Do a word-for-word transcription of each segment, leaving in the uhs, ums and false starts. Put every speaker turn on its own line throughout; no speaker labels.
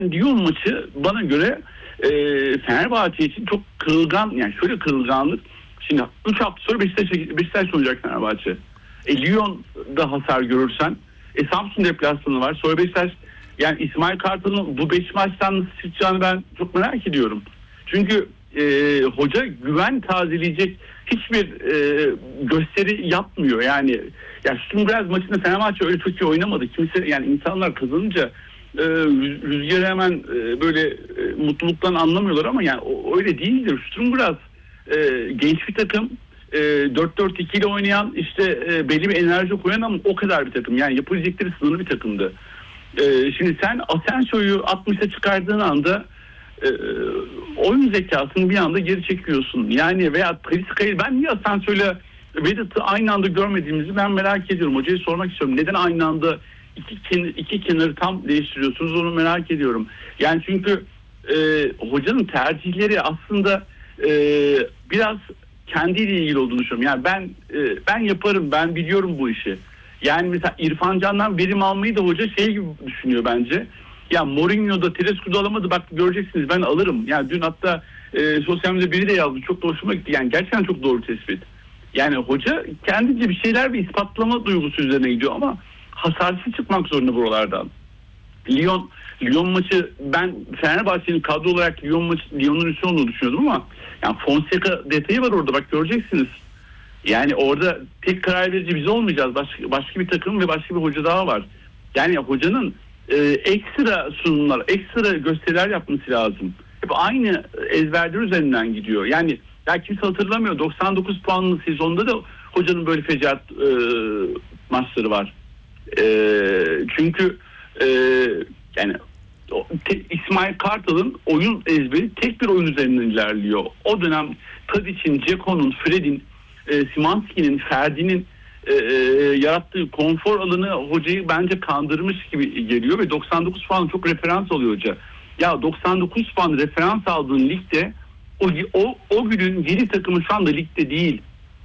Lyon maçı bana göre e, Fenerbahçe için çok kırılgan, yani şöyle kırılganlık. Şimdi üç hafta sonra Beşiktaş, Beşiktaş oynayacak Fenerbahçe. E, Lyon'da hasar görürsen e, Samsun deplasmanı var. Sonra Beşiktaş, yani İsmail Kartal'ın bu beş maçtan nasıl çıkacağını ben çok merak ediyorum. Çünkü e, hoca güven tazeleyecek hiçbir e, gösteri yapmıyor. Yani ya Sturm maçında Fenerbahçe öyle çok iyi oynamadı. Kimse, yani insanlar kazanınca e, rüzgarı hemen e, böyle e, mutluluktan anlamıyorlar ama yani o, öyle değildir. Sturm biraz e, genç bir takım. E, dört dört iki ile oynayan, işte e, belli bir enerji koyan ama o kadar bir takım. Yani yapabilecekleri sınırlı bir takımdı. E, şimdi sen Asensio'yu altmışa çıkardığın anda e, oyun zekasını bir anda geri çekiyorsun. Yani veya Talisca'yı, ben niye Asensio'yla Vedat'ı aynı anda görmediğimizi ben merak ediyorum. Hocaya sormak istiyorum. Neden aynı anda iki, kenar, iki kenarı tam değiştiriyorsunuz, onu merak ediyorum. Yani çünkü e, hocanın tercihleri aslında e, biraz kendiyle ilgili olduğunu düşünüyorum. Yani ben e, ben yaparım, ben biliyorum bu işi. Yani mesela İrfan Can'dan verim almayı da hoca şey gibi düşünüyor bence. Ya Mourinho'da, Tedesco'da alamadı, bak göreceksiniz ben alırım. Yani dün hatta e, sosyal medyada biri de yazdı, çok da hoşuma gitti. Yani gerçekten çok doğru tespit. Yani hoca kendince bir şeyler, bir ispatlama duygusu üzerine gidiyor ama hasarsız çıkmak zorunda buralardan. Lyon Lyon maçı, ben Fenerbahçe'nin kadro olarak Lyon maçı, Lyon'un üstü olduğunu düşünüyordum ama yani Fonseca detayı var orada, bak göreceksiniz. Yani orada tek karar verici biz olmayacağız. Başka, başka bir takım ve başka bir hoca daha var. Yani hocanın e, ekstra sunumlar, ekstra gösteriler yapması lazım. Hep aynı ezberler üzerinden gidiyor. Yani ya kimse hatırlamıyor. doksan dokuz puanlı sezonda da hocanın böyle fecaat e, maçları var. E, çünkü e, yani o, te, İsmail Kartal'ın oyun ezberi tek bir oyun üzerinden ilerliyor. O dönem Tadic'in, Ceko'nun, Fred'in, e, Szymanski'nin, Ferdi'nin e, e, yarattığı konfor alanı hocayı bence kandırmış gibi geliyor ve doksan dokuz puan çok referans alıyor hoca. Ya doksan dokuz puan referans aldığın ligde o, o, o günün yedi takımı şu anda ligde değil.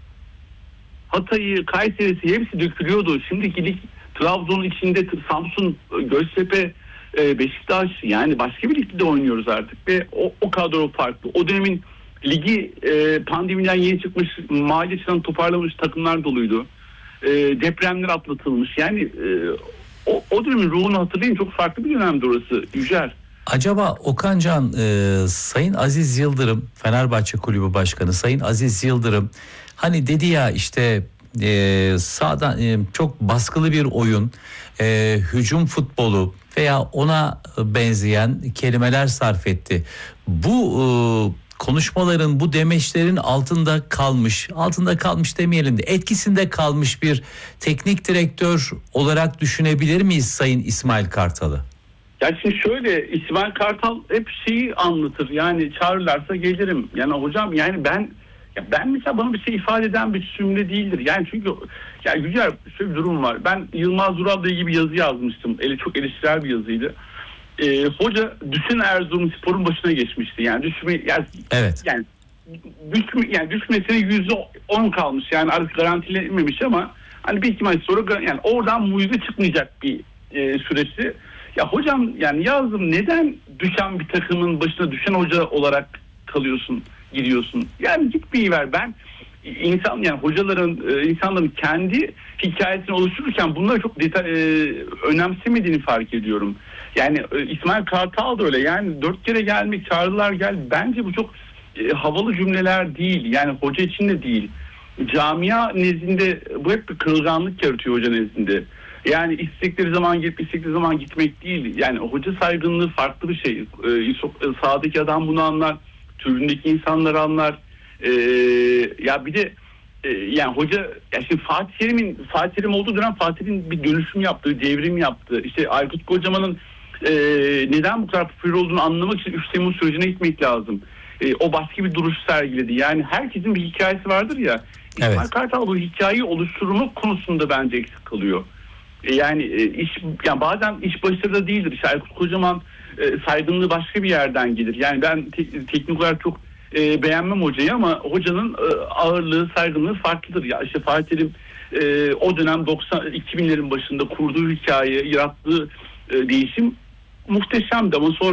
Hatay'ı, Kayseri'si hepsi dökülüyordu. Şimdiki lig Trabzon'un içinde Samsun, Göztepe, Beşiktaş, yani başka bir ligde oynuyoruz artık ve o, o kadro farklı. O dönemin ligi e, pandemiden yeni çıkmış, mali açıdan toparlamış takımlar doluydu. E, depremler atlatılmış. Yani e, o, o dönemin ruhunu hatırlayın, çok farklı bir dönemdi orası Yücel.
Acaba Okancan, e, Sayın Aziz Yıldırım, Fenerbahçe Kulübü Başkanı Sayın Aziz Yıldırım hani dedi ya işte e, sağdan e, çok baskılı bir oyun, e, hücum futbolu veya ona benzeyen kelimeler sarf etti. Bu e, konuşmaların, bu demeçlerin altında kalmış, altında kalmış demeyelim de etkisinde kalmış bir teknik direktör olarak düşünebilir miyiz Sayın İsmail Kartal'ı?
Ya şimdi şöyle, İsmail Kartal hep şeyi anlatır. Yani çağırırlarsa gelirim. Yani hocam, yani ben ya ben mesela bana bir şey ifade eden bir cümle değildir. Yani çünkü ya güzel şöyle bir durum var. Ben Yılmaz Vural'la ilgili bir yazı yazmıştım. Eli çok eleştirel bir yazıydı. Ee, hoca düşün Erzurumspor'un başına geçmişti. Yani düşme yani,
evet.
yani düşme yani düşmesine yüzde on kalmış. Yani artık garantilenmemiş ama hani bir iki maç sonra yani oradan mucize çıkmayacak bir e, süreçti. Ya hocam, yani yazdım, neden düşen bir takımın başına düşen hoca olarak kalıyorsun, gidiyorsun? Yani gitmeyi ver. Ben insan, yani hocaların, insanların kendi hikayesini oluştururken bunları çok detay, e, önemsemediğini fark ediyorum. Yani e, İsmail Kartal da öyle. Yani dört kere gelmek, çağrılar gel. Bence bu çok e, havalı cümleler değil. Yani hoca için de değil. Camia nezdinde bu hep bir kırılganlık yaratıyor hoca nezdinde. Yani istekleri zaman gelip istekleri zaman gitmek değil. Yani hoca saygınlığı farklı bir şey. Ee, sahadaki adam bunu anlar. Tribündeki insanlar anlar. Ee, ya bir de e, yani hoca, ya şimdi Fatih Terim'in Fatih Terim olduğu dönem Fatih'in bir dönüşüm yaptığı, devrim yaptı. İşte Aykut Kocaman'ın e, neden bu kadar popüler olduğunu anlamak için üç Temmuz sürecine gitmek lazım. E, o başka bir duruş sergiledi. Yani herkesin bir hikayesi vardır ya.
Evet.
İsmail Kartal bu hikayeyi oluşturma konusunda bence eksik kalıyor. Yani iş, yani bazen iş başarıda değildir. İşte Aykut Kocaman e, saygınlığı başka bir yerden gelir. Yani ben te, teknik olarak çok e, beğenmem hocayı ama hocanın e, ağırlığı, saygınlığı farklıdır. Ya işte Fatih Terim e, o dönem doksan iki binlerin başında kurduğu hikaye, yarattığı e, değişim muhteşemdi ama sonra